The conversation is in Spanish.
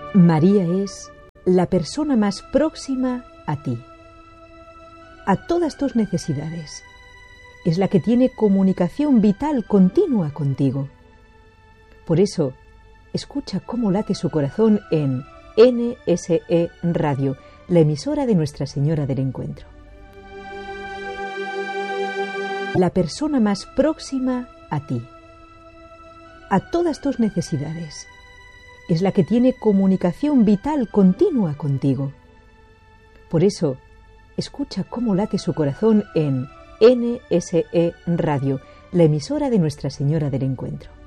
María es la persona más próxima a ti, a todas tus necesidades. Es la que tiene comunicación vital continua contigo. Por eso, escucha cómo late su corazón en NSE Radio, la emisora de Nuestra Señora del Encuentro. La persona más próxima a ti, a todas tus necesidades. Es la que tiene comunicación vital continua contigo. Por eso, escucha cómo late su corazón en NSE Radio, la emisora de Nuestra Señora del Encuentro.